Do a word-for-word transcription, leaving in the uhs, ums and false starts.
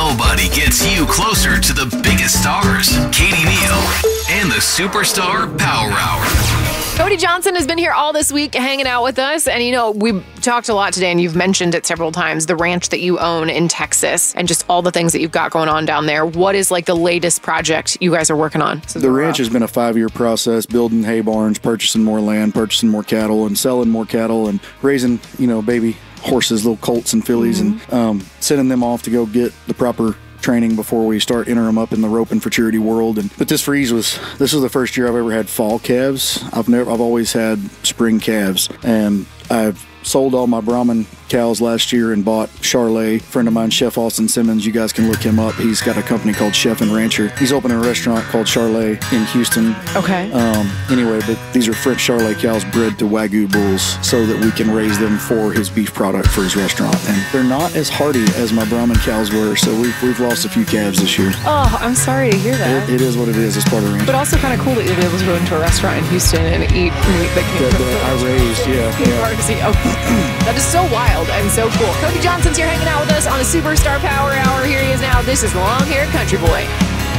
nobody gets you closer to the biggest stars. Katie Neal and the Superstar Power Hour. Cody Johnson has been here all this week hanging out with us. And, you know, we talked a lot today and you've mentioned it several times, the ranch that you own in Texas and just all the things that you've got going on down there. What is like the latest project you guys are working on? The ranch has been a five-year process, building hay barns, purchasing more land, purchasing more cattle, and selling more cattle and raising, you know, baby horses, little colts and fillies, mm-hmm. and um, sending them off to go get the proper training before we start entering them up in the rope and futurity world. And but this freeze was this was the first year I've ever had fall calves. I've never I've always had spring calves, and I've sold all my Brahman cows last year and bought Charlet. A friend of mine, Chef Austin Simmons, you guys can look him up. He's got a company called Chef and Rancher. He's opening a restaurant called Charlet in Houston. Okay. Um, anyway, but these are French Charlet cows bred to Wagyu bulls so that we can raise them for his beef product for his restaurant. And they're not as hardy as my Brahman cows were, so we've, we've lost a few calves this year. Oh, I'm sorry to hear that. It, it is what it is. It's part of the ranch. But also kind of cool that you'll be able to go into a restaurant in Houston and eat meat that came that, from that I raised, yeah. yeah. Oh, that is so wild and so cool. Cody Johnson's here hanging out with us on the Superstar Power Hour. Here he is now. This is Long Haired Country Boy.